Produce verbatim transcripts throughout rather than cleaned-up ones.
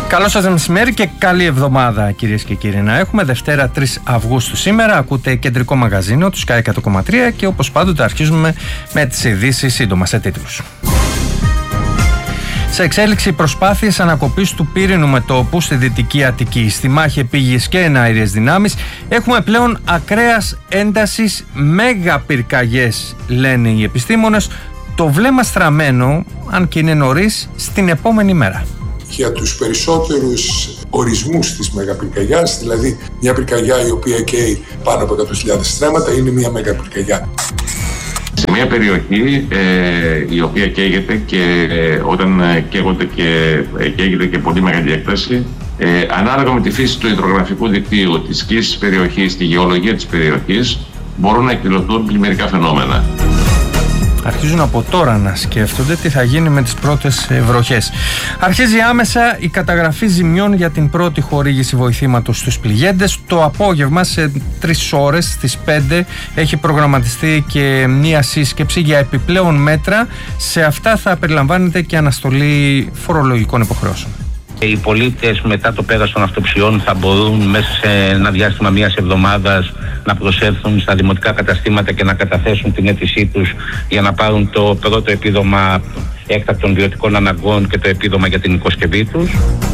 Καλό σας μεσημέρι και καλή εβδομάδα, κυρίες και κύριοι. Να έχουμε Δευτέρα τρεις Αυγούστου σήμερα. Ακούτε κεντρικό μαγαζίνο του Sky εκατό κόμμα τρία και όπως πάντοτε αρχίζουμε με τις ειδήσεις σύντομα σε τίτλους. Σε εξέλιξη προσπάθειες ανακοπής του πύρινου μετώπου στη Δυτική Αττική. Στη μάχη επίγειες και εναέριες δυνάμεις έχουμε πλέον ακραίας έντασης μέγα πυρκαγιές, λένε οι επιστήμονες. Το βλέμμα στραμμένο, αν και είναι νωρίς, στην επόμενη μέρα. Για τους περισσότερους ορισμούς της μεγαπυρκαγιάς, δηλαδή μια πυρκαγιά η οποία καίει πάνω από εκατό χιλιάδες στρέμματα είναι μια μεγαπυρκαγιά. Σε μια περιοχή ε, η οποία καίγεται και ε, όταν ε, καίγονται και ε, καίγεται και πολύ μεγάλη έκταση, ε, ανάλογα με τη φύση του υδρογραφικού δικτύου, της σκήσης της περιοχής, τη γεωλογία της περιοχής, μπορούν να εκδηλωθούν πλημμυρικά φαινόμενα. Αρχίζουν από τώρα να σκέφτονται τι θα γίνει με τις πρώτες βροχές. Αρχίζει άμεσα η καταγραφή ζημιών για την πρώτη χορήγηση βοηθήματος στους πληγέντες. Το απόγευμα σε τρεις ώρες στις πέντε έχει προγραμματιστεί και μία σύσκεψη για επιπλέον μέτρα. Σε αυτά θα περιλαμβάνεται και αναστολή φορολογικών υποχρεώσεων. Οι πολίτες μετά το πέρας των αυτοψιών θα μπορούν μέσα σε ένα διάστημα μιας εβδομάδας να προσέλθουν στα δημοτικά καταστήματα και να καταθέσουν την αίτησή τους για να πάρουν το πρώτο επίδομα έκτακτων βιωτικών αναγκών και το επίδομα για την οικοσκευή τους.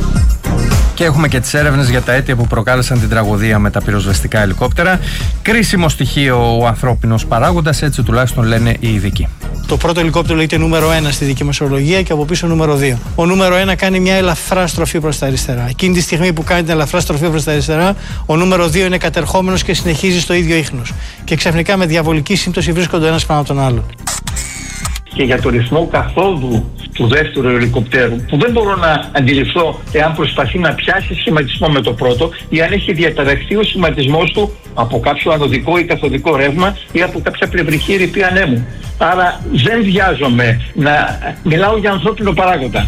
Και έχουμε και τις έρευνες για τα αίτια που προκάλεσαν την τραγωδία με τα πυροσβεστικά ελικόπτερα. Κρίσιμο στοιχείο ο ανθρώπινος παράγοντας, έτσι τουλάχιστον λένε οι ειδικοί. Το πρώτο ελικόπτερο λέγεται νούμερο ένα στη δική μας ορολογία και από πίσω νούμερο δύο. Ο νούμερο ένα κάνει μια ελαφρά στροφή προς τα αριστερά. Εκείνη τη στιγμή που κάνει την ελαφρά στροφή προς τα αριστερά, ο νούμερο δύο είναι κατερχόμενος και συνεχίζει στο ίδιο ίχνος. Και ξαφνικά με διαβολική σύμπτωση βρίσκονται ένας πάνω από τον άλλον. Και για το ρυθμό καθόδου του δεύτερου ελικοπτέρου, που δεν μπορώ να αντιληφθώ εάν προσπαθεί να πιάσει σχηματισμό με το πρώτο ή αν έχει διαταραχθεί ο σχηματισμός του από κάποιο ανωδικό ή καθοδικό ρεύμα ή από κάποια πλευρική ρηπή ανέμου. Άρα δεν βιάζομαι να μιλάω για ανθρώπινο παράγοντα.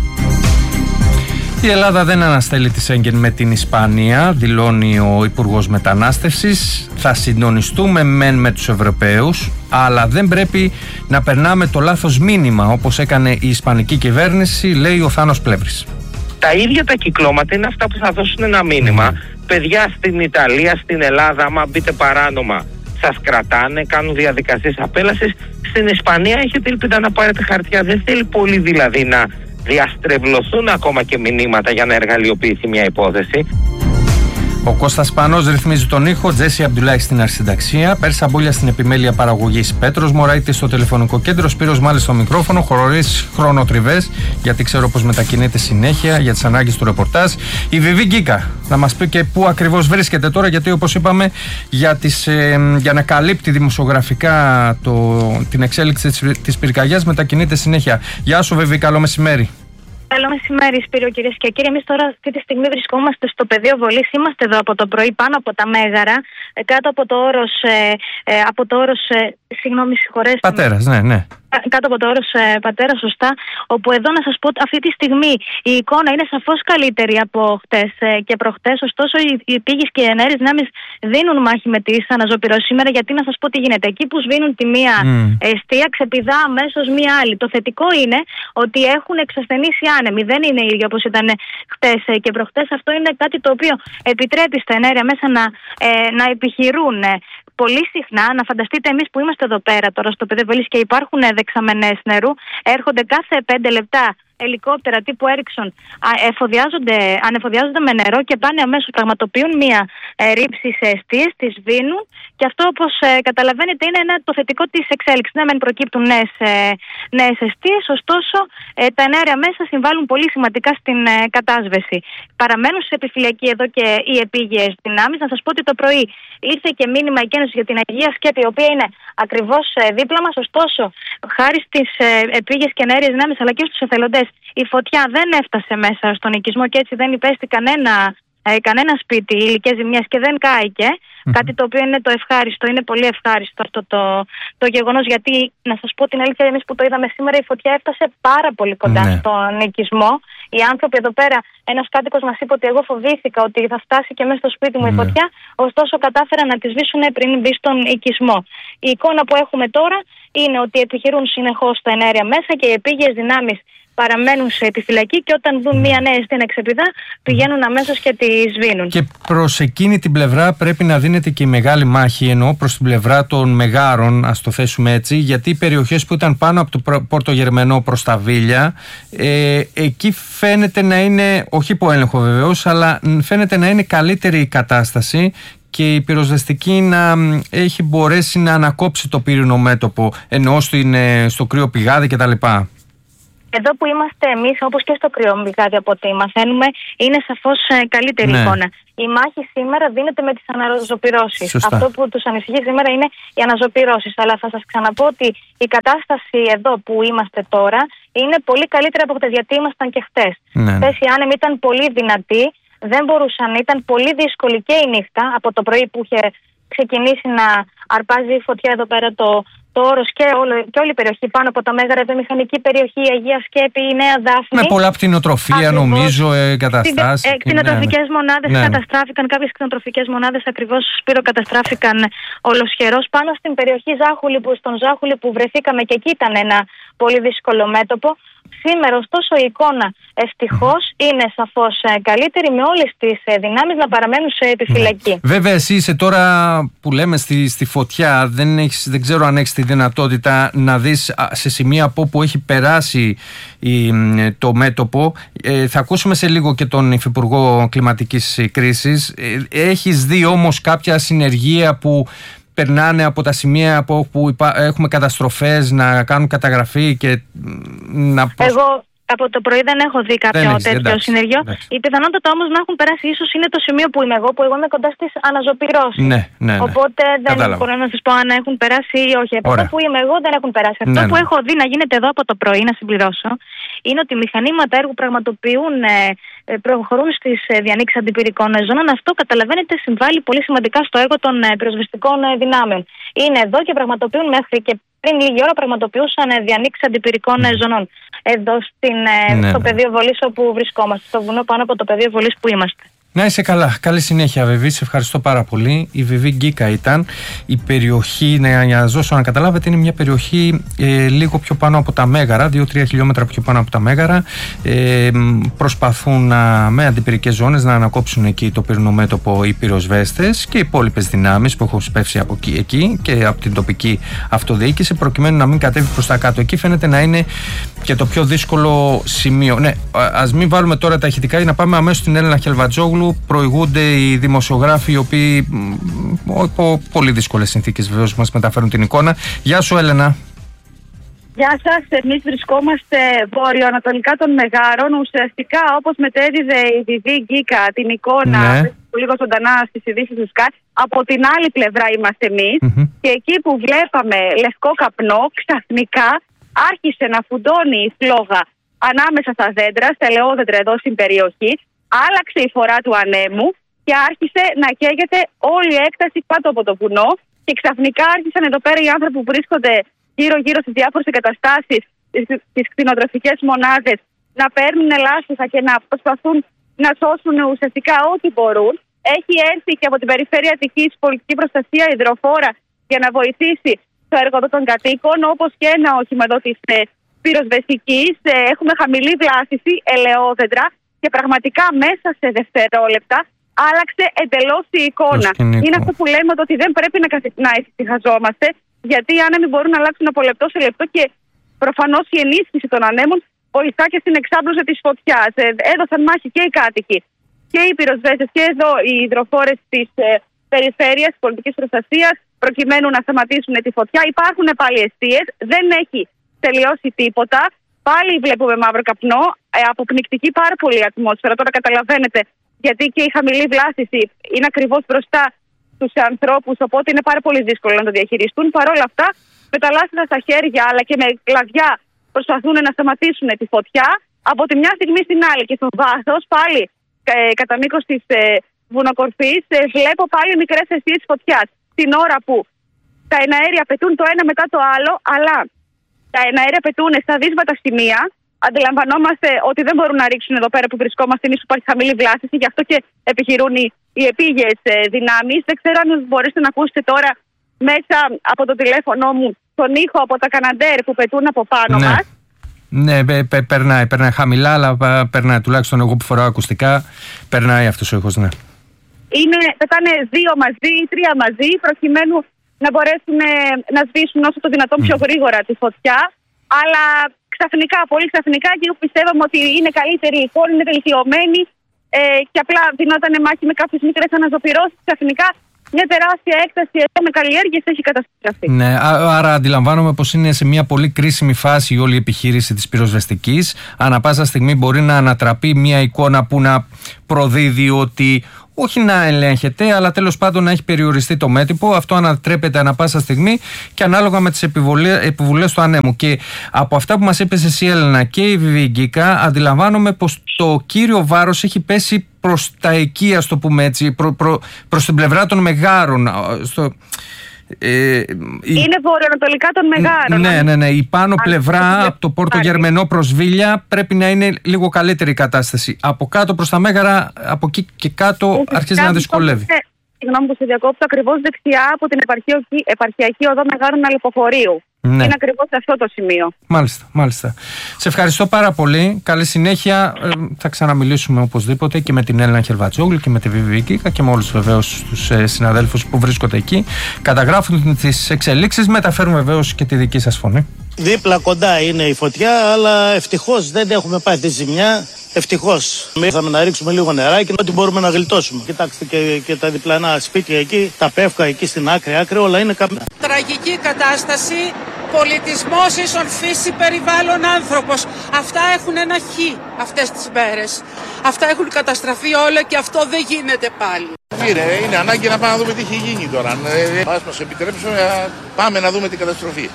Η Ελλάδα δεν αναστέλει τη Σέγγεν με την Ισπανία, δηλώνει ο Υπουργός Μετανάστευσης. Θα συντονιστούμε μεν με τους Ευρωπαίους, αλλά δεν πρέπει να περνάμε το λάθος μήνυμα, όπως έκανε η Ισπανική κυβέρνηση, λέει ο Θάνος Πλεύρης. Τα ίδια τα κυκλώματα είναι αυτά που θα δώσουν ένα μήνυμα. Mm. Παιδιά, στην Ιταλία, στην Ελλάδα, άμα μπείτε παράνομα, σας κρατάνε, κάνουν διαδικασίες απέλασης. Στην Ισπανία έχετε ελπίδα να πάρετε χαρτιά. Δεν θέλει πολύ δηλαδή να διαστρεβλωθούν ακόμα και μηνύματα για να εργαλειοποιηθεί μια υπόθεση. Ο Κώστας Πανός ρυθμίζει τον ήχο, Τζέσι Αμπτουλάχη στην αρχισυνταξία, Πέρσα Μπούλια στην επιμέλεια παραγωγής, Πέτρος Μωραΐτης στο τηλεφωνικό κέντρο, Σπύρος Μάλης στο μικρόφωνο, χωρίς χρονοτριβές, γιατί ξέρω πως μετακινείται συνέχεια για τις ανάγκες του ρεπορτάζ. Η Βιβί Γκίκα να μας πει και πού ακριβώς βρίσκεται τώρα, γιατί όπως είπαμε για, τις, ε, για να καλύπτει δημοσιογραφικά το, την εξέλιξη της, της πυρκαγιάς μετακινείται συνέχεια. Γεια σου Βιβί, καλό μεσημέρι. Καλό μεσημέρι, Σπύρο, κυρίες και κύριοι. Εμείς τώρα αυτή τη στιγμή βρισκόμαστε στο πεδίο βολής. Είμαστε εδώ από το πρωί πάνω από τα Μέγαρα, κάτω από το όρος, ε, ε, από το όρος, ε, συγγνώμη, συγχωρέστε. Πατέρας, ναι, ναι. Κάτω από το όρος ε, Πατέρα, σωστά. Όπου εδώ να σας πω ότι αυτή τη στιγμή η εικόνα είναι σαφώς καλύτερη από χτες ε, και προχτές. Ωστόσο, οι, οι πήγες και οι εναέριες δυνάμεις δίνουν μάχη με τις αναζωπυρώσεις σήμερα. Γιατί να σας πω τι γίνεται. Εκεί που σβήνουν τη μία mm. εστία, ξεπηδά αμέσως μία άλλη. Το θετικό είναι ότι έχουν εξασθενήσει άνεμοι. Δεν είναι ίδιο όπως ήταν χτες ε, και προχτές. Αυτό είναι κάτι το οποίο επιτρέπει στα εναέρια μέσα να, ε, να επιχειρούν. Ε, Πολύ συχνά, να φανταστείτε εμείς που είμαστε εδώ πέρα τώρα στο πεδίο βολής και υπάρχουν δεξαμενές νερού, έρχονται κάθε πέντε λεπτά ελικόπτερα τύπου Έριξον, ανεφοδιάζονται με νερό και πάνε αμέσως, πραγματοποιούν μία ε, ρήψη σε εστίες, τις σβήνουν και αυτό όπως ε, καταλαβαίνετε είναι ένα, το θετικό της εξέλιξης. Ναι, μεν προκύπτουν νέες, ε, νέες εστίες, ωστόσο ε, τα εναέρια μέσα συμβάλλουν πολύ σημαντικά στην ε, κατάσβεση. Παραμένουν σε επιφυλακή εδώ και οι επίγειες δυνάμεις. Να σας πω ότι το πρωί ήρθε και μήνυμα εκένωσης για την Αγία Σκέπη, η οποία είναι ακριβώς ε, δίπλα μας, ωστόσο χάρη στις ε, επίγειες και εναέριες δυνάμεις αλλά και στους εθελοντές, η φωτιά δεν έφτασε μέσα στον οικισμό και έτσι δεν υπέστη κανένα, ε, κανένα σπίτι υλικές ζημιές και δεν κάηκε. Mm-hmm. Κάτι το οποίο είναι το ευχάριστο, είναι πολύ ευχάριστο αυτό το, το γεγονός, γιατί να σας πω την αλήθεια, εμείς που το είδαμε σήμερα, η φωτιά έφτασε πάρα πολύ κοντά mm-hmm. στον οικισμό. Οι άνθρωποι εδώ πέρα, ένας κάτοικος μας είπε ότι εγώ φοβήθηκα ότι θα φτάσει και μέσα στο σπίτι μου mm-hmm. η φωτιά, ωστόσο κατάφεραν να τη σβήσουν πριν μπει στον οικισμό. Η εικόνα που έχουμε τώρα είναι ότι επιχειρούν συνεχώς τα εναέρια μέσα και οι επίγειες δυνάμεις παραμένουν σε επιφυλακή και όταν δουν μία νέα αιστεία να ξεπηδά, πηγαίνουν αμέσως και τη σβήνουν. Και προς εκείνη την πλευρά πρέπει να δίνεται και η μεγάλη μάχη, εννοώ προς την πλευρά των μεγάρων, ας το θέσουμε έτσι, γιατί οι περιοχές που ήταν πάνω από το Πόρτο Γερμενό προς τα Βίλια, ε, εκεί φαίνεται να είναι, όχι υπό έλεγχο βεβαίως, αλλά φαίνεται να είναι καλύτερη η κατάσταση και η πυροσβεστική να έχει μπορέσει να ανακόψει το πύρινο μέτωπο, εννοώ στο κρύο πηγάδι κτλ. Εδώ που είμαστε εμείς, όπως και στο κρύο πηγάδι από ό,τι μαθαίνουμε, είναι σαφώς καλύτερη ναι. εικόνα. Η μάχη σήμερα δίνεται με τις αναζωπυρώσεις. Αυτό που τους ανησυχεί σήμερα είναι οι αναζωπυρώσεις. Αλλά θα σας ξαναπώ ότι η κατάσταση εδώ που είμαστε τώρα είναι πολύ καλύτερη από το γιατί ήμασταν και χτες. Ναι. Χτες η άνεμη ήταν πολύ δυνατή, δεν μπορούσαν, ήταν πολύ δύσκολη και η νύχτα από το πρωί που είχε ξεκινήσει να αρπάζει η φωτιά εδώ πέρα το. Το Όρος και, και όλη η περιοχή πάνω από τα Μέγαρα, η μηχανική περιοχή, η Αγία Σκέπη, η Νέα Δάφνη. Με πολλά κτηνοτροφία, νομίζω, εγκαταστάσεις. Ε, κτηνοτροφικές ναι, μονάδες ναι. καταστράφηκαν, κάποιες κτηνοτροφικές μονάδες ακριβώς Σπύρο καταστράφηκαν ολοσχερός. Πάνω στην περιοχή Ζάχουλη, που, στον Ζάχουλη που βρεθήκαμε και εκεί ήταν ένα πολύ δύσκολο μέτωπο. Σήμερα, ωστόσο, η εικόνα ευτυχώς είναι σαφώς καλύτερη, με όλες τις δυνάμεις να παραμένουν σε επιφυλακή. Ναι. Βέβαια, εσύ είσαι τώρα που λέμε στη, στη φωτιά, δεν, έχεις, δεν ξέρω αν έχεις τη δυνατότητα να δεις σε σημεία από όπου έχει περάσει η, το μέτωπο. Ε, θα ακούσουμε σε λίγο και τον Υφυπουργό Κλιματικής Κρίσης. Ε, έχεις δει όμως κάποια συνεργεία που περνάνε από τα σημεία από όπου έχουμε καταστροφές να κάνουν καταγραφή και να... Εγώ από το πρωί δεν έχω δει κάποιο δεν τέτοιο εντάξει, συνεργείο. Εντάξει. Η πιθανότητα όμως να έχουν περάσει ίσως είναι το σημείο που είμαι εγώ, που εγώ είμαι κοντά στις αναζωπυρώσεις. Ναι, ναι, ναι. Οπότε δεν Κατάλαβα. μπορώ να σας πω αν έχουν περάσει ή όχι. Από αυτό που είμαι εγώ δεν έχουν περάσει. Αυτό ναι, που ναι. έχω δει να γίνεται εδώ από το πρωί, να συμπληρώσω, είναι ότι μηχανήματα έργου πραγματοποιούν, προχωρούν στις διανοίξεις αντιπυρικών ζώνων. Αυτό καταλαβαίνετε συμβάλλει πολύ σημαντικά στο έργο των πυροσβεστικών δυνάμεων. Είναι εδώ και πραγματοποιούν μέχρι και πριν λίγη ώρα πραγματοποιούσαν διανοίξεις αντιπυρικών mm. ζωνών. Εδώ στην, ναι, στο ναι. πεδίο βολής όπου βρισκόμαστε, στο βουνό πάνω από το πεδίο βολής που είμαστε. Να είσαι καλά. Καλή συνέχεια, Βεβή. Σε ευχαριστώ πάρα πολύ. Η Βεβή Γκίκα ήταν. Η περιοχή, να, για να δώσω να καταλάβετε, είναι μια περιοχή ε, λίγο πιο πάνω από τα Μέγαρα, δύο τρία χιλιόμετρα πιο πάνω από τα Μέγαρα. Ε, προσπαθούν να, με αντιπυρικές ζώνες να ανακόψουν εκεί το πυρηνομέτωπο οι πυροσβέστες και οι υπόλοιπες δυνάμεις που έχουν σπεύσει από εκεί, εκεί και από την τοπική αυτοδιοίκηση, προκειμένου να μην κατέβει προς τα κάτω. Εκεί φαίνεται να είναι και το πιο δύσκολο σημείο. Ναι, ας μην βάλουμε τώρα τα ηχητικά για να πάμε αμέσως στην Έλενα Χελβατζόγλου. Προηγούνται οι δημοσιογράφοι, οι οποίοι υπό πολύ δύσκολες συνθήκες βεβαίως μας μεταφέρουν την εικόνα. Γεια σου, Έλενα. Γεια σας. Εμείς βρισκόμαστε βορειοανατολικά των Μεγάρων. Ουσιαστικά, όπως μετέδιδε η Βεβή Γκίκα την εικόνα, ναι. λίγο ζωντανά στις ειδήσεις του ΣΚΑ, από την άλλη πλευρά είμαστε εμείς. Mm-hmm. Και εκεί που βλέπαμε λευκό καπνό, ξαφνικά άρχισε να φουντώνει η φλόγα ανάμεσα στα δέντρα, στα ελαιόδεντρα εδώ στην περιοχή. Άλλαξε η φορά του ανέμου και άρχισε να καίγεται όλη η έκταση κάτω από το βουνό. Και ξαφνικά άρχισαν εδώ πέρα οι άνθρωποι που βρίσκονται γύρω-γύρω στις διάφορες εγκαταστάσεις, στις κτηνοτροφικές μονάδες, να παίρνουν λάστιχα και να προσπαθούν να σώσουν ουσιαστικά ό,τι μπορούν. Έχει έρθει και από την περιφέρεια Αττικής πολιτική προστασία υδροφόρα για να βοηθήσει το έργο των κατοίκων, όπως και ένα όχημα εδώ της πυροσβεστικής. Έχουμε χαμηλή βλάστηση, ελαιόδεντρα. Και πραγματικά μέσα σε δευτερόλεπτα άλλαξε εντελώς η εικόνα. Είναι αυτό που λέμε ότι δεν πρέπει να, καθι... να εφησυχαζόμαστε, γιατί οι άνεμοι μπορούν να αλλάξουν από λεπτό σε λεπτό και προφανώς η ενίσχυση των ανέμων βοηθά και στην εξάπλωση της φωτιάς. Έδωσαν μάχη και οι κάτοικοι και οι πυροσβέστες και εδώ οι υδροφόρες της ε, περιφέρειας της πολιτικής προστασίας, προκειμένου να σταματήσουν τη φωτιά. Υπάρχουν πάλι εστίες, δεν έχει τελειώσει τίποτα. Πάλι βλέπουμε μαύρο καπνό, ε, αποπνικτική πάρα πολύ ατμόσφαιρα. Τώρα καταλαβαίνετε, γιατί και η χαμηλή βλάστηση είναι ακριβώς μπροστά στους ανθρώπους, οπότε είναι πάρα πολύ δύσκολο να το διαχειριστούν. Παρ' όλα αυτά, με τα λάστιχα στα χέρια αλλά και με κλαδιά προσπαθούν να σταματήσουν τη φωτιά από τη μια στιγμή στην άλλη. Και στο βάθος, πάλι ε, κατά μήκος της ε, βουνοκορφής, ε, βλέπω πάλι μικρές αιστείες φωτιάς. Την ώρα που τα εναέρια πετούν το ένα μετά το άλλο, αλλά τα εναέρια πετούν στα δύσβατα σημεία. Αντιλαμβανόμαστε ότι δεν μπορούν να ρίξουν εδώ πέρα που βρισκόμαστε εμείς, που υπάρχει χαμηλή βλάστηση, γι' αυτό και επιχειρούν οι, οι επίγειες ε, δυνάμεις. Δεν ξέρω αν μπορείτε να ακούσετε τώρα μέσα από το τηλέφωνο μου τον ήχο από τα Καναντέρ που πετούν από πάνω ναι. μας. Ναι, πε, πε, περνάει, περνάει χαμηλά, αλλά περνάει. Τουλάχιστον εγώ που φοράω ακουστικά, περνάει αυτός ο ήχος, ναι. Είναι, πετάνε δύο μαζί ή τρία μαζί, προκειμένου να μπορέσουν να σβήσουν όσο το δυνατόν πιο γρήγορα τη φωτιά. Αλλά ξαφνικά, πολύ ξαφνικά, και πιστεύαμε ότι είναι καλύτερη η εικόνα, είναι βελτιωμένη ε, και απλά δινόταν μάχη με κάποιες μικρές αναζωπυρώσεις. Ξαφνικά μια τεράστια έκταση εδώ με καλλιέργειες έχει καταστραφεί. Ναι, άρα αντιλαμβάνομαι πως είναι σε μια πολύ κρίσιμη φάση η όλη η επιχείρηση της πυροσβεστικής. Ανά πάσα στιγμή μπορεί να ανατραπεί μια εικόνα που να προδίδει ότι όχι να ελέγχεται, αλλά τέλος πάντων να έχει περιοριστεί το μέτυπο. Αυτό ανατρέπεται ανά πάσα στιγμή και ανάλογα με τις επιβουλές του ανέμου. Και από αυτά που μας είπες εσύ, Έλενα, και η Βιβιγκίκα, αντιλαμβάνομαι πως το κύριο βάρος έχει πέσει προς τα εκεί, ας το πούμε έτσι, προ, προ, προς την πλευρά των Μεγάρων. Στο, ε, είναι βορειοανατολικά των Μεγάρων. Ναι, ναι, ναι. Η πάνω Αν πλευρά από το Πόρτο Γερμενό προς Βίλια πρέπει να είναι λίγο καλύτερη η κατάσταση. Από κάτω προς τα Μέγαρα, από εκεί και κάτω Ουσικά, αρχίζει να δυσκολεύει. Συγγνώμη που σε διακόπτω, ακριβώς δεξιά από την επαρχιακή, επαρχιακή οδό Μεγάρων Αλεποφορείου. Ναι. Είναι ακριβώς αυτό το σημείο. Μάλιστα, μάλιστα. Σε ευχαριστώ πάρα πολύ. Καλή συνέχεια. Ε, θα ξαναμιλήσουμε οπωσδήποτε και με την Έλενα Χερβατζόγλου και με τη Βιβιγκίκα και με όλους βεβαίως τους ε, συναδέλφους που βρίσκονται εκεί. Καταγράφουν τις εξελίξεις, μεταφέρουν βεβαίως και τη δική σας φωνή. Δίπλα κοντά είναι η φωτιά, αλλά ευτυχώς δεν έχουμε πάθει ζημιά. Ευτυχώς. Ήρθαμε να ρίξουμε λίγο νεράκι, ότι μπορούμε να γλιτώσουμε. Κοιτάξτε και, και τα διπλανά σπίτια εκεί, τα πεύκα εκεί στην άκρη, άκρη, όλα είναι καμπνά. Τραγική κατάσταση, πολιτισμός ίσον φύση, περιβάλλον άνθρωπος. Αυτά έχουν ένα χ αυτές τις μέρες. Αυτά έχουν καταστραφεί όλα και αυτό δεν γίνεται πάλι. Είναι, είναι ανάγκη να πάμε να δούμε τι έχει γίνει τώρα. Ας μας επιτρέψουμε, πάμε να δούμε την καταστροφή.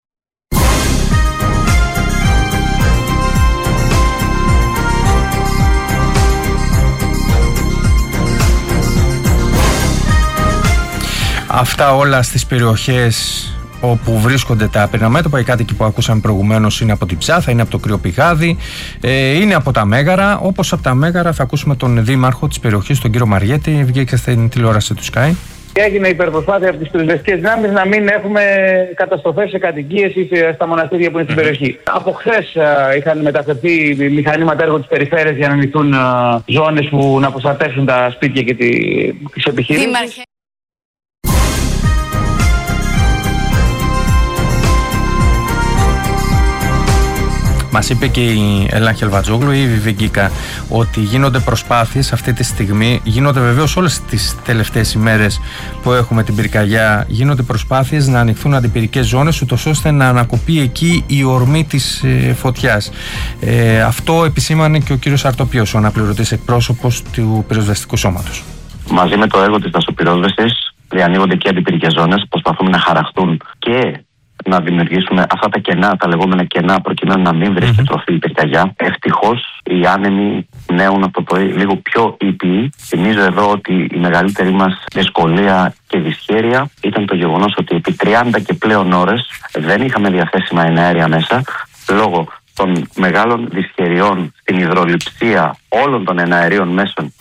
Αυτά όλα στις περιοχές όπου βρίσκονται τα απειρά μέτωπα. Οι κάτοικοι που ακούσαμε προηγουμένως είναι από την Ψάθα, είναι από το Κρυοπηγάδι, ε, είναι από τα Μέγαρα. Όπως από τα Μέγαρα θα ακούσουμε τον δήμαρχο της περιοχής, τον κύριο Μαριέτη. Βγήκε στην τηλεόραση του Sky. Έγινε υπερπροσπάθεια από τις πυροσβεστικές δυνάμεις να μην έχουμε καταστροφές σε κατοικίες ή στα μοναστήρια που είναι στην περιοχή. Από χθες είχαν μεταφερθεί μηχανήματα έργο της περιφέρειας για να ανοιχτούν ζώνες που να προστατεύσουν τα σπίτια και τις επιχειρήσεις. Μας είπε και η Έλενα Χερβατζόγλου ή η Βιβιγκίκα ότι γίνονται προσπάθειες αυτή τη στιγμή, γίνονται βεβαίως όλες τις τελευταίες ημέρες που έχουμε την πυρκαγιά, γίνονται προσπάθειες να ανοιχθούν αντιπυρικές ζώνες ούτως ώστε να ανακοπεί εκεί η ορμή της ε, φωτιάς. Ε, αυτό επισήμανε και ο κύριος Αρτοπίος, ο αναπληρωτής εκπρόσωπος του πυροσβεστικού σώματος. Μαζί με το έργο της δασοπυρόσβεσης διανοίγονται και αντιπυρικές ζώνες, προσπαθούμε να χαραχτούν και να δημιουργήσουμε αυτά τα κενά, τα λεγόμενα κενά, προκειμένου να μην βρίσκεται τροφή η πυρκαγιά. Ευτυχώς οι άνεμοι πνέουν από το πρωί λίγο πιο ήπιοι. Θυμίζω εδώ ότι η μεγαλύτερη μας δυσκολία και δυσχέρεια ήταν το γεγονός ότι επί τριάντα και πλέον ώρες δεν είχαμε διαθέσιμα εναέρια μέσα λόγω των μεγάλων δυσχεριών στην υδρολειψία όλων των εναερίων μέσων.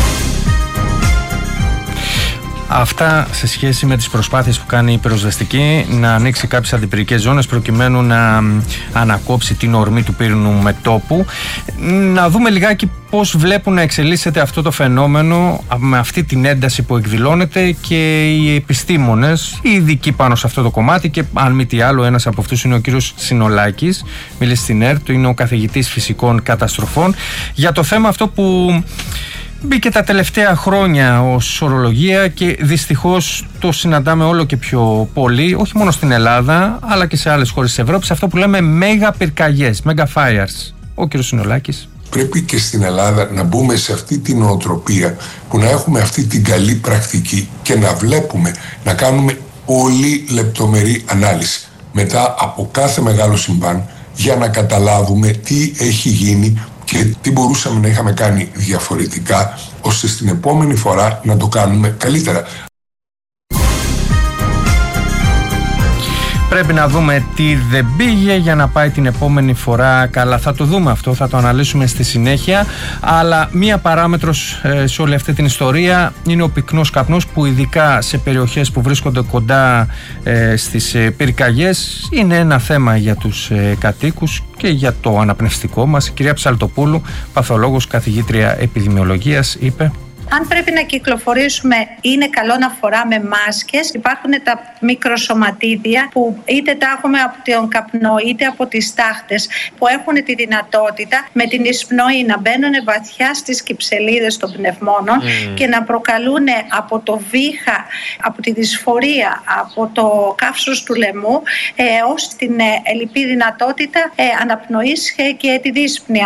Αυτά σε σχέση με τις προσπάθειες που κάνει η πυροσβεστική να ανοίξει κάποιες αντιπυρικές ζώνες προκειμένου να ανακόψει την ορμή του πύρινου μετώπου. Να δούμε λιγάκι πώς βλέπουν να εξελίσσεται αυτό το φαινόμενο με αυτή την ένταση που εκδηλώνεται και οι επιστήμονες, οι ειδικοί πάνω σε αυτό το κομμάτι, και αν μη τι άλλο ένας από αυτούς είναι ο κύριος Συνολάκης, μίλησε στην ΕΡΤ, είναι ο καθηγητής φυσικών καταστροφών, για το θέμα αυτό που μπήκε τα τελευταία χρόνια ως ορολογία και δυστυχώς το συναντάμε όλο και πιο πολύ, όχι μόνο στην Ελλάδα αλλά και σε άλλες χώρες της Ευρώπης, αυτό που λέμε μέγα πυρκαγιές, mega fires. Ο κύριος Συνολάκης. Πρέπει και στην Ελλάδα να μπούμε σε αυτή την νοοτροπία που να έχουμε αυτή την καλή πρακτική και να βλέπουμε, να κάνουμε πολύ λεπτομερή ανάλυση μετά από κάθε μεγάλο συμβάν για να καταλάβουμε τι έχει γίνει και τι μπορούσαμε να είχαμε κάνει διαφορετικά, ώστε στην επόμενη φορά να το κάνουμε καλύτερα. Πρέπει να δούμε τι δεν πήγε για να πάει την επόμενη φορά καλά. Θα το δούμε αυτό, θα το αναλύσουμε στη συνέχεια. Αλλά μία παράμετρος ε, σε όλη αυτή την ιστορία είναι ο πυκνός καπνός, που ειδικά σε περιοχές που βρίσκονται κοντά ε, στις ε, πυρκαγιές είναι ένα θέμα για τους ε, κατοίκους και για το αναπνευστικό μας. Η κυρία Ψαλτοπούλου, παθολόγος, καθηγήτρια επιδημιολογίας, είπε: αν πρέπει να κυκλοφορήσουμε, είναι καλό να φοράμε μάσκες. Υπάρχουν τα μικροσωματίδια που είτε τα έχουμε από τον καπνό είτε από τις τάχτες, που έχουν τη δυνατότητα με την εισπνοή να μπαίνουν βαθιά στις κυψελίδες των πνευμόνων mm. και να προκαλούν από το βήχα, από τη δυσφορία, από το καύσος του λαιμού ε, ως την ε, ελλειπή δυνατότητα ε, αναπνοής ε, και τη δύσπνοια.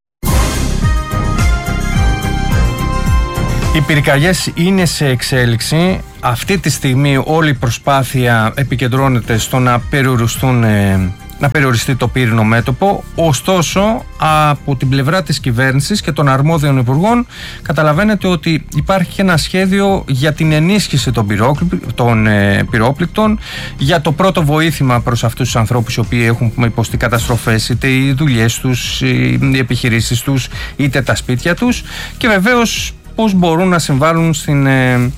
Οι πυρκαγιές είναι σε εξέλιξη. Αυτή τη στιγμή όλη η προσπάθεια επικεντρώνεται στο να περιοριστούν, να περιοριστεί το πύρινο μέτωπο. Ωστόσο, από την πλευρά της κυβέρνησης και των αρμόδιων υπουργών καταλαβαίνετε ότι υπάρχει και ένα σχέδιο για την ενίσχυση των, των ε, πυρόπληκτων, για το πρώτο βοήθημα προς αυτούς τους ανθρώπους οι οποίοι έχουν υποστεί καταστροφές, είτε οι δουλειές τους, οι επιχειρήσεις τους, είτε τα σπίτια τους, και βεβαίως πώς μπορούν να συμβάλλουν στην, ε,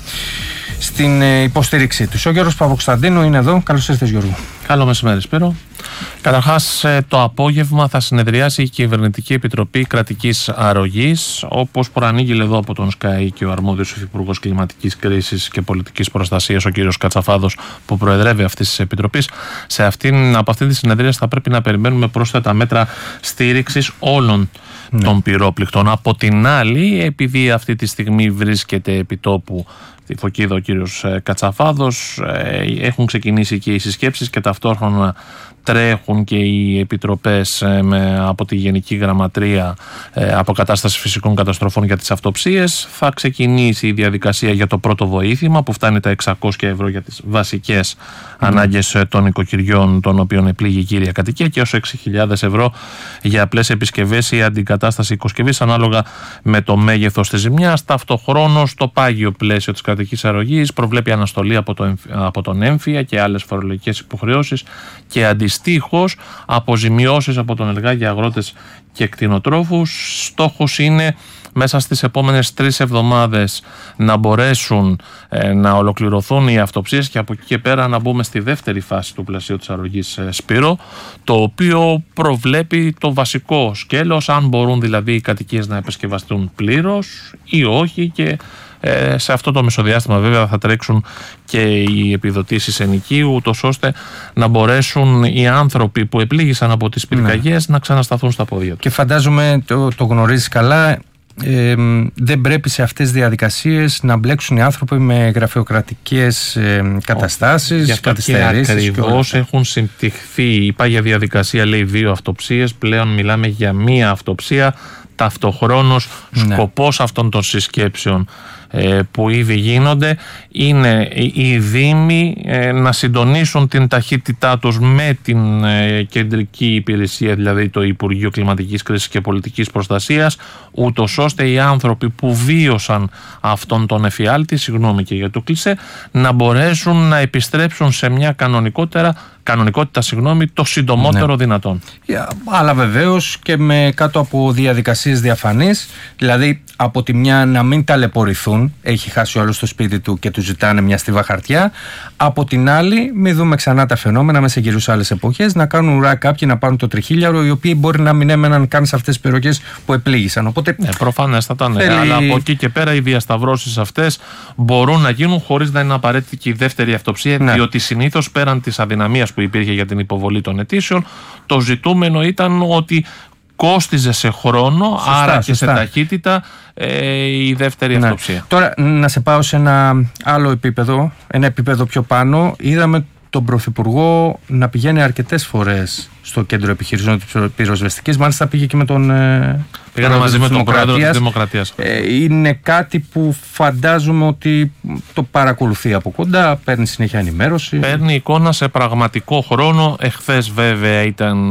στην ε, υποστήριξή τους. Ο Γιώργος Παπακοσταντίνου είναι εδώ. Καλώς ήρθες, Γιώργο. Καλό μεσημέρι, Σπύρο. Καταρχάς, το απόγευμα θα συνεδριάσει η Κυβερνητική Επιτροπή Κρατικής Αρρωγής, όπως προανήγγειλε εδώ από τον ΣΚΑΙ και ο αρμόδιος Υφυπουργός Κλιματικής Κρίσης και Πολιτικής Προστασίας, ο κύριος Κατσαφάδος, που προεδρεύει αυτής της Επιτροπής. Σε αυτήν, από αυτή τη συνεδρία θα πρέπει να περιμένουμε πρόσθετα μέτρα στήριξης όλων ναι. των πυρόπληκτων. Από την άλλη, επειδή αυτή τη στιγμή βρίσκεται επιτόπου στη Φωκίδα ο κύριος Κατσαφάδος, έχουν ξεκινήσει και οι συσκέψεις και ταυτόχρονα τρέχουν και οι επιτροπές με, από τη Γενική Γραμματεία ε, Αποκατάσταση Φυσικών Καταστροφών για τις αυτοψίες. Θα ξεκινήσει η διαδικασία για το πρώτο βοήθημα, που φτάνει τα εξακόσια ευρώ για τις βασικές mm. ανάγκες των οικοκυριών των οποίων επλήγει η κύρια κατοικία, και έως έξι χιλιάδες ευρώ για απλές επισκευές ή αντικατάσταση οικοσκευής ανάλογα με το μέγεθος της ζημιάς. Ταυτοχρόνως, το πάγιο πλαίσιο της κρατικής αρρωγής προβλέπει αναστολή από, το, από τον έμφυα και άλλες φορολογικές υποχρεώσεις και αντιστοίχως αποζημιώσεις από τον ΕΛΓΑ για αγρότες και κτηνοτρόφους. Στόχος είναι μέσα στις επόμενες τρεις εβδομάδες να μπορέσουν ε, να ολοκληρωθούν οι αυτοψίες και από εκεί και πέρα να μπούμε στη δεύτερη φάση του πλαισίου της αρρωγής, ε, Σπύρο, το οποίο προβλέπει το βασικό σκέλος, αν μπορούν δηλαδή οι κατοικίες να επισκευαστούν πλήρως ή όχι, και Ε, σε αυτό το μεσοδιάστημα βέβαια θα τρέξουν και οι επιδοτήσεις ενοικίου, ούτως ώστε να μπορέσουν οι άνθρωποι που επλήγησαν από τις πυρκαγιές ναι. να ξανασταθούν στα πόδια τους. Και φαντάζομαι, το, το γνωρίζεις καλά, ε, δεν πρέπει σε αυτές τις διαδικασίες να μπλέξουν οι άνθρωποι με γραφειοκρατικές ε, καταστάσεις, oh, καθυστερήσεις. Ακριβώς έχουν συμπτυχθεί. Η πάγια διαδικασία λέει δύο αυτοψίες, πλέον μιλάμε για μία αυτοψία. Ταυτοχρόνως ναι. σκοπός αυτών των συσκέψεων ε, που ήδη γίνονται είναι οι δήμοι ε, να συντονίσουν την ταχύτητά τους με την ε, κεντρική υπηρεσία, δηλαδή το Υπουργείο Κλιματικής Κρίσης και Πολιτικής Προστασίας, ούτως ώστε οι άνθρωποι που βίωσαν αυτόν τον εφιάλτη, συγγνώμη και για το κλισέ, να μπορέσουν να επιστρέψουν σε μια κανονικότερα κανονικότητα, συγγνώμη, το συντομότερο ναι. δυνατόν. Yeah, αλλά βεβαίως και με κάτω από διαδικασίες διαφανείς, δηλαδή από τη μια να μην ταλαιπωρηθούν, έχει χάσει ο άλλος το σπίτι του και του ζητάνε μια στίβα χαρτιά, από την άλλη μην δούμε ξανά τα φαινόμενα μέσα γύρω σε άλλες εποχές, να κάνουν ουρά κάποιοι να πάρουν το τριχίλιαρο, οι οποίοι μπορεί να μην έμεναν καν σε αυτές τις περιοχές που επλήγησαν. Οπότε, ναι, προφανέστατα, ναι, θέλει... αλλά από εκεί και πέρα οι διασταυρώσεις αυτές μπορούν να γίνουν χωρίς να είναι απαραίτητη και η δεύτερη αυτοψία, ναι. διότι συνήθως πέραν της αδυναμίας που υπήρχε για την υποβολή των αιτήσεων, το ζητούμενο ήταν ότι κόστιζε σε χρόνο, σωστά, άρα και σωστά. σε ταχύτητα ε, η δεύτερη ναι. αυτοψία. Τώρα να σε πάω σε ένα άλλο επίπεδο, ένα επίπεδο πιο πάνω. Είδαμε τον Πρωθυπουργό να πηγαίνει αρκετές φορές στο κέντρο επιχειρήσεων της πυροσβεστικής, μάλιστα πήγε και με τον Πήγαμε μαζί με τον πρόεδρο της Δημοκρατίας. Ε, είναι κάτι που φαντάζομαι ότι το παρακολουθεί από κοντά, παίρνει συνέχεια ενημέρωση. Παίρνει εικόνα σε πραγματικό χρόνο. Εχθές βέβαια ήταν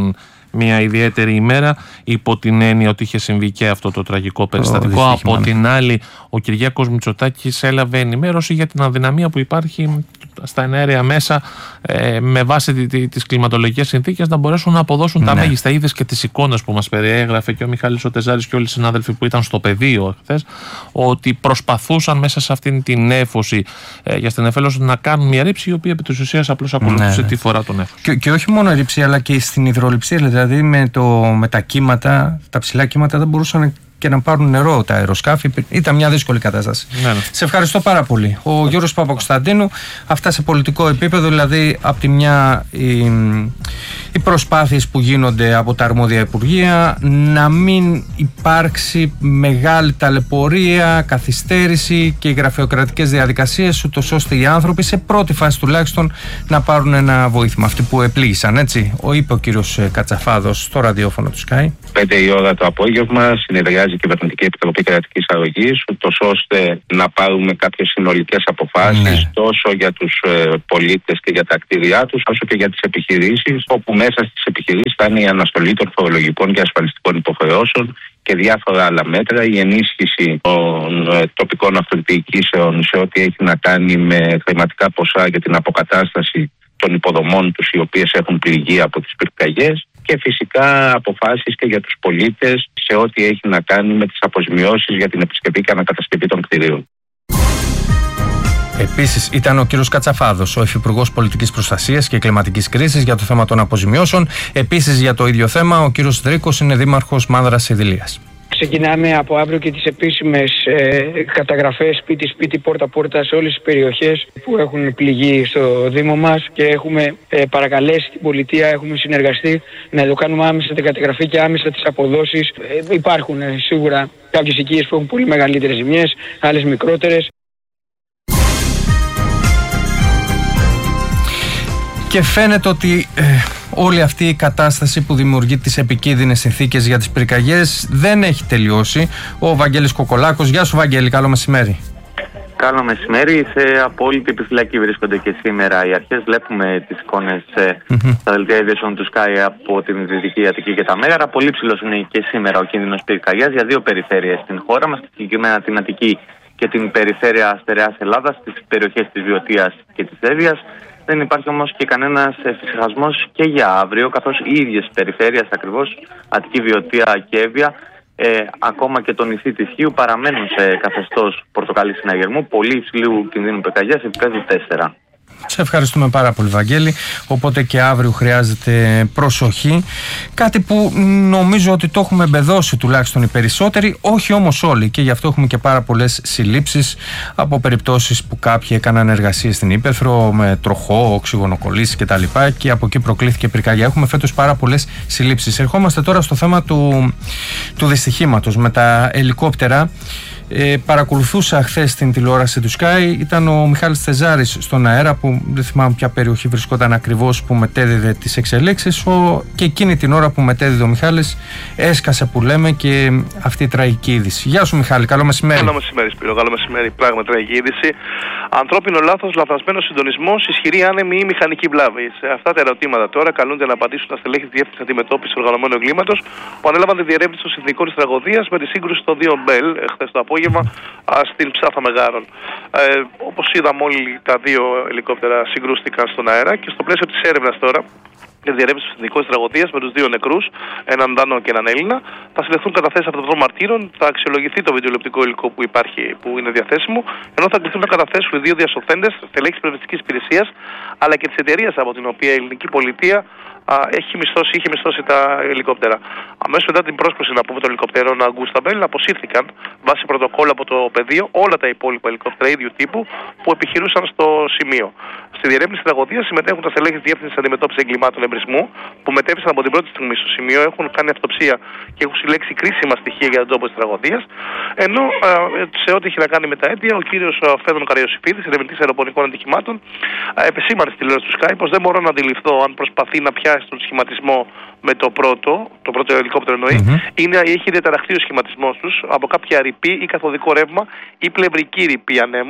μια ιδιαίτερη ημέρα, υπό την έννοια ότι είχε συμβεί και αυτό το τραγικό περιστατικό. Oh, από την άλλη, ο Κυριάκος Μητσοτάκης έλαβε ενημέρωση για την αδυναμία που υπάρχει στα εναέρια μέσα, ε, με βάση τις κλιματολογικές συνθήκες, να μπορέσουν να αποδώσουν ναι. τα μέγιστα. Είδες και τις εικόνες που μας περιέγραφε και ο Μιχάλης ο Τεζάρης και όλοι οι συνάδελφοι που ήταν στο πεδίο χθες, ότι προσπαθούσαν μέσα σε αυτήν την νέφωση ε, για στην Εφέλωση να κάνουν μια ρήψη, η οποία επί της ουσίας απλώς ακολουθούσε ναι. τη φορά του νέφους. Και, και όχι μόνο ρήψη, αλλά και στην υδρολειψία, δηλαδή με, το, με τα κύματα, τα ψηλά κύματα δεν μπορούσαν και να πάρουν νερό τα αεροσκάφη. Ήταν μια δύσκολη κατάσταση. Ναι, ναι. Σε ευχαριστώ πάρα πολύ. Ο Γιώργος Παπακοσταντίνου, αυτά σε πολιτικό επίπεδο, δηλαδή από τη μια οι, οι προσπάθειες που γίνονται από τα αρμόδια υπουργεία να μην υπάρξει μεγάλη ταλαιπωρία, καθυστέρηση και οι γραφειοκρατικές διαδικασίες, ούτως ώστε οι άνθρωποι σε πρώτη φάση τουλάχιστον να πάρουν ένα βοήθημα. Αυτοί που επλήγησαν, έτσι. Ο είπε ο κύριος Κατσαφάδος στο ραδιόφωνο του Sky. Πέντε η ώρα το απόγευμα συνεδριάζει η Κυβερνητική Επιτροπή Κρατικής Αρρωγής, ούτως ώστε να πάρουμε κάποιες συνολικές αποφάσεις ναι. τόσο για τους ε, πολίτες και για τα κτίρια τους, όσο και για τις επιχειρήσεις, όπου μέσα στις επιχειρήσεις θα είναι η αναστολή των φορολογικών και ασφαλιστικών υποχρεώσεων και διάφορα άλλα μέτρα, η ενίσχυση των ε, τοπικών αυτοδιοικήσεων σε ό,τι έχει να κάνει με χρηματικά ποσά για την αποκατάσταση των υποδομών τους, οι οποίες έχουν πληγεί από τις πυρκαγιές, και φυσικά αποφάσεις και για τους πολίτες σε ό,τι έχει να κάνει με τις αποζημιώσεις για την επισκευή και ανακατασκευή των κτηρίων. Επίσης ήταν ο κύριος Κατσαφάδος, ο Υφυπουργός Πολιτικής Προστασίας και Κλιματικής Κρίσης, για το θέμα των αποζημιώσεων. Επίσης για το ίδιο θέμα ο κύριος Δρίκος είναι δήμαρχος Μάνδρας Ιδηλίας. Ξεκινάμε από αύριο και τις επίσημες ε, καταγραφές σπίτι-σπίτι, πόρτα-πόρτα σε όλες τις περιοχές που έχουν πληγεί στο Δήμο μας, και έχουμε ε, παρακαλέσει την πολιτεία, έχουμε συνεργαστεί να το κάνουμε άμεσα την καταγραφή και άμεσα τις αποδόσεις. Ε, υπάρχουν ε, σίγουρα κάποιες οικίες που έχουν πολύ μεγαλύτερες ζημιές, άλλες μικρότερες. Και φαίνεται ότι ε, όλη αυτή η κατάσταση που δημιουργεί τις επικίνδυνες συνθήκες για τις πυρκαγιές δεν έχει τελειώσει. Ο Βαγγέλης Κοκολάκος. Γεια σου Βαγγέλη, καλό μεσημέρι. Καλό μεσημέρι. Σε απόλυτη επιφυλακή βρίσκονται και σήμερα οι αρχές. Βλέπουμε τις εικόνες mm-hmm. στα δελτία ειδήσεων του Sky από την Δυτική Αττική και τα Μέγαρα. Πολύ ψηλός είναι και σήμερα ο κίνδυνος πυρκαγιάς για δύο περιφέρειες στην χώρα μας, συγκεκριμένα την Αττική και την περιφέρεια Στερεάς Ελλάδας, στις περιοχές της Βιωτίας και της Εύβοιας. Δεν υπάρχει όμως και κανένας εφησυχασμός και για αύριο, καθώς οι ίδιες περιφέρειες ακριβώς, Αττική, Βιωτία και Εύβοια, ε, ακόμα και το νησί της Χίου, παραμένουν σε καθεστώς πορτοκαλί συναγερμού, πολύ υψηλού κινδύνου πυρκαγιάς, επίπεδου τέσσερα. Σε ευχαριστούμε πάρα πολύ Βαγγέλη. Οπότε και αύριο χρειάζεται προσοχή. Κάτι που νομίζω ότι το έχουμε εμπεδώσει τουλάχιστον οι περισσότεροι, όχι όμως όλοι, και γι' αυτό έχουμε και πάρα πολλές συλλήψεις από περιπτώσεις που κάποιοι έκαναν εργασίες στην Ύπαιθρο με τροχό, οξυγονοκολλήσεις κτλ. Και από εκεί προκλήθηκε πυρκαγιά. Έχουμε φέτος πάρα πολλές συλλήψεις. Ερχόμαστε τώρα στο θέμα του, του δυστυχήματος με τα ελικόπτερα. Ε, παρακολουθούσα χθες την τηλεόραση του Sky, ήταν ο Μιχάλης Τεζάρης στον αέρα, που δεν θυμάμαι ποια περιοχή βρισκόταν ακριβώς, που μετέδιδε τις εξελίξεις, ο, και εκείνη την ώρα που μετέδιδε ο Μιχάλης έσκασε, που λέμε, και αυτή η τραγική είδηση. Γεια σου Μιχάλη, καλό μεσημέρι. Καλό μεσημέρι Σπύρο, καλό μεσημέρι. Πράγμα τραγική είδηση. Ανθρώπινο λάθος, λαθασμένος συντονισμός, ισχυρή άνεμη ή μηχανική βλάβη. Σε αυτά τα ερωτήματα τώρα καλούνται να απαντήσουν τα στελέχη της Διεύθυνσης Αντιμετώπισης Οργανωμένου Εγκλήματος, που ανέλαβαν τη διερεύνηση των συνθηκών της τραγωδίας με τη σύγκρουση των δύο Μπέλ χθες το απόγευμα στην Ψάθα Μεγάρων. Ε, όπως είδαμε όλοι, τα δύο ελικόπτερα συγκρούστηκαν στον αέρα, και στο πλαίσιο της έρευνας τώρα για τη διερεύνηση του συνθηκών της τραγωδίας με τους δύο νεκρούς, έναν Δάνο και έναν Έλληνα, θα συλλεχθούν καταθέσεις από των μαρτύρων, θα αξιολογηθεί το βιντεολεπτικό υλικό που υπάρχει, που είναι διαθέσιμο, ενώ θα κληθούν να καταθέσουν οι δύο διασωθέντες, στελέχη της Περιβαλλοντικής Υπηρεσίας, αλλά και της εταιρείας από την οποία η ελληνική πολιτεία α, έχει μισθώσει, είχε μισθώσει τα ελικόπτερα. Αμέσως μετά την πρόσκληση, να πούμε, των ελικοπτέρων Augusta Bell, αποσύρθηκαν βάσει πρωτοκόλλου από το πεδίο όλα τα υπόλοιπα ελικόπτερα ίδιου τύπου που επιχειρούσαν στο σημείο. Στη διερεύνηση τραγωδίας συμμετέχουν τα στελέχη της Διεύθυνσης Αντιμετώπισης Εγκλημάτων Εμπρισμού, που μετέφεραν από την πρώτη στιγμή στο σημείο, έχουν κάνει αυτοψία και έχουν συλλέξει κρίσιμα στοιχεία για τον τόπο της τραγωδίας. Ενώ α, σε ό,τι έχει να κάνει με τα αίτια, ο κύριος Φέδων Καριοσιφίδης, ερευνητής αεροπορικών ατυχημάτων, επεσήμανε στη τηλεόραση του Sky πως δεν μπορώ να αντιληφθώ αν προσπαθεί να πιάσει τον σχηματισμό με το πρώτο, το πρώτο ελικόπτερο εννοεί, mm-hmm. είναι, έχει διαταραχθεί ο σχηματισμός τους από κάποια ρηπή ή καθοδικό ρεύμα ή πλευρική ρηπή ανέμου,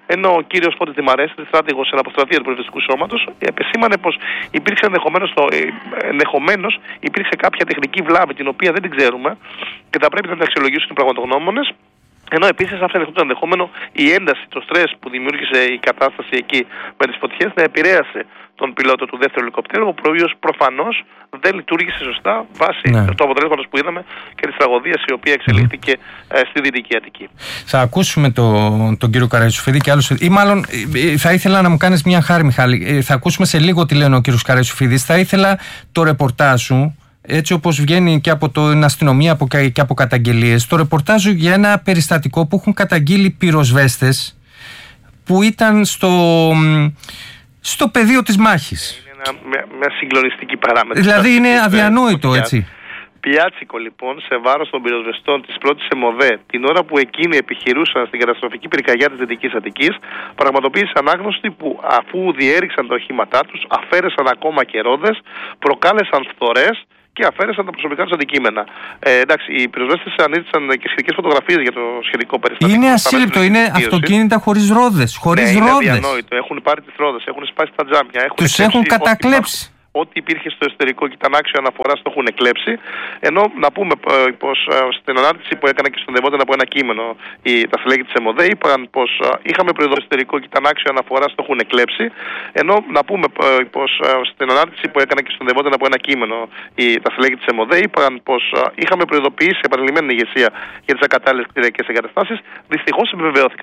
Ενώ ο κύριος Φώτης Δημαρέσης, στράτηγος σε αποστρατεία του Πυροσβεστικού Σώματος, επεσήμανε πως υπήρξε ενδεχομένως, το, ενδεχομένως υπήρξε κάποια τεχνική βλάβη την οποία δεν την ξέρουμε και θα πρέπει να την αξιολογήσουν οι πραγματογνώμονες. Ενώ επίσης αυτό είναι το ενδεχόμενο η ένταση, το στρες που δημιούργησε η κατάσταση εκεί με τις φωτιές να επηρέασε τον πιλότο του δεύτερου ελικοπτέρου, ο οποίος προφανώς δεν λειτουργήσε σωστά βάσει ναι. του αποτελέσματος που είδαμε και της τραγωδίας η οποία εξελίχθηκε mm. ε, στη Δυτική Αττική. Θα ακούσουμε τον το κύριο Καραϊσουφίδη και άλλους, ή μάλλον θα ήθελα να μου κάνεις μια χάρη, Μιχάλη. Θα ακούσουμε σε λίγο τι λένε ο κύριος Καραϊσουφίδης. Θα ήθελα το ρεπορτάζ σου, έτσι όπως βγαίνει και από την αστυνομία και από καταγγελίες, το ρεπορτάζ για ένα περιστατικό που έχουν καταγγείλει πυροσβέστες που ήταν στο, στο πεδίο της μάχης. Είναι ένα, μια, μια συγκλονιστική παράμετρο. Δηλαδή είναι αδιανόητο, έτσι. Πιάτσικο λοιπόν σε βάρος των πυροσβεστών της πρώτης ΕΜΟΔΕ την ώρα που εκείνοι επιχειρούσαν στην καταστροφική πυρκαγιά της Δυτικής Αττικής, πραγματοποίησαν ανάγνωστοι που αφού διέριξαν τα οχήματά τους, αφαίρεσαν ακόμα και ρόδες, προκάλεσαν φθορές και αφαίρεσαν τα προσωπικά τους αντικείμενα. Ε, εντάξει, οι πυροσβέστες ανήρτησαν και σχετικές φωτογραφίες για το σχετικό περιστατικό. Είναι ασύλληπτο, είναι αυτοκίνητα χωρίς ρόδες. Χωρίς ναι, ρόδες. Είναι αδιανόητο. Έχουν πάρει τις ρόδες, έχουν σπάσει τα τζάμια. Έχουν τους έχουν κατακλέψει. Ό,τι υπήρχε στο εσωτερικό και ήταν άξιο αναφοράς το έχουν εκλέψει. Ενώ να πούμε ε, πως ε, στην ανάρτηση που έκανα και συνδευόταν από ένα κείμενο η, τα στελέχη της ΕΜΟΔΕ είπαν πως ε, είχαμε προειδοποιήσει το εσωτερικό και ήταν άξιο αναφοράς το έχουν εκλέψει. Ενώ να πούμε ε, πως ε, στην ανάρτηση που έκανα και συνδευόταν από ένα κείμενο η, τα στελέχη της ΕΜΟΔΕ είπαν πως ε, είχαμε προειδοποιήσει επανειλημμένη ηγεσία για τις ακατάλληλες κτηριακές εγκαταστάσεις. Δυστυχώς επιβεβαιώθηκαν.